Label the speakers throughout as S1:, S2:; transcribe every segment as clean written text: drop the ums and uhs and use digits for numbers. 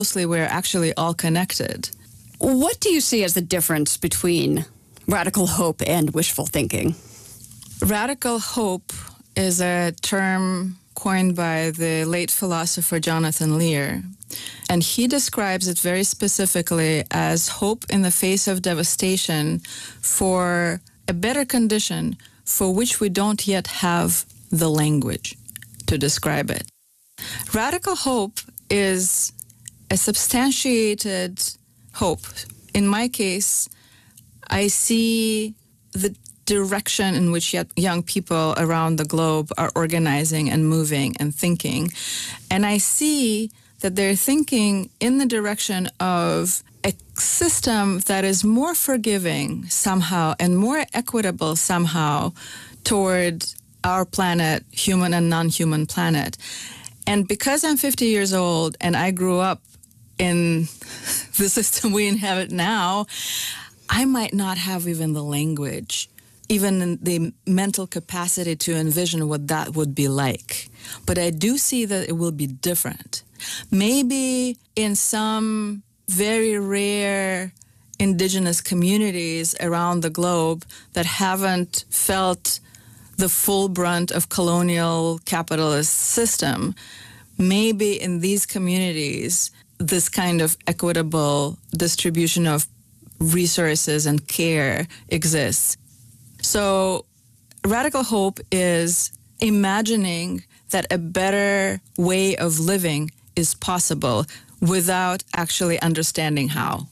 S1: closely we're actually all connected.
S2: What do you see as the difference between radical hope and wishful thinking?
S1: Radical hope is a term coined by the late philosopher Jonathan Lear, and he describes it very specifically as hope in the face of devastation for a better condition for which we don't yet have the language to describe it. Radical hope is a substantiated hope. In my case, I see the direction in which young people around the globe are organizing and moving and thinking. And I see that they're thinking in the direction of a system that is more forgiving somehow and more equitable somehow toward our planet, human and non-human planet. And because I'm 50 years old and I grew up in the system we inhabit now, I might not have even the language, even the mental capacity to envision what that would be like. But I do see that it will be different. Maybe in some very rare indigenous communities around the globe that haven't felt the full brunt of colonial capitalist system, maybe in these communities, this kind of equitable distribution of resources and care exists. So radical hope is imagining that a better way of living is possible without actually understanding how.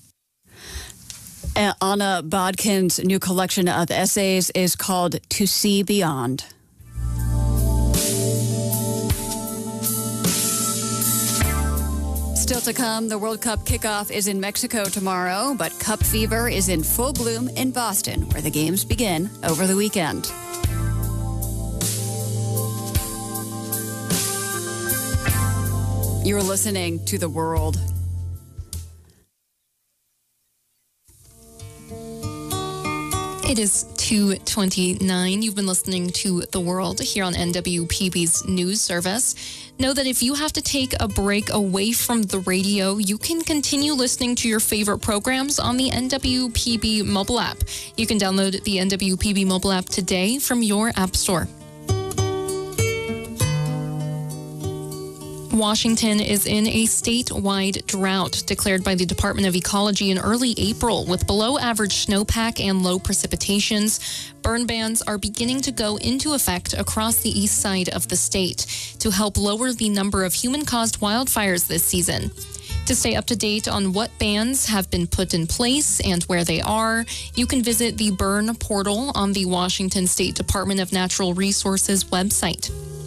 S2: Anna Bodkin's new collection of essays is called To See Beyond. Still to come, the World Cup kickoff is in Mexico tomorrow, but Cup fever is in full bloom in Boston, where the games begin over the weekend. You're listening to The World.
S3: It is 2:29. You've been listening to The World here on NWPB's news service. Know that if you have to take a break away from the radio, you can continue listening to your favorite programs on the NWPB mobile app. You can download the NWPB mobile app today from your app store. Washington is in a statewide drought declared by the Department of Ecology in early April with below-average snowpack and low precipitations. Burn bans are beginning to go into effect across the east side of the state to help lower the number of human-caused wildfires this season. To stay up to date on what bans have been put in place and where they are, you can visit the Burn portal on the Washington State Department of Natural Resources website.